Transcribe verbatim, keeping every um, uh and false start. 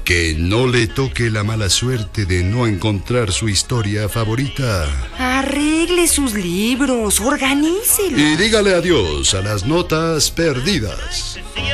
que no le toque la mala suerte de no encontrar su historia favorita. Arregle sus libros, organícelos. Y dígale adiós a las notas perdidas.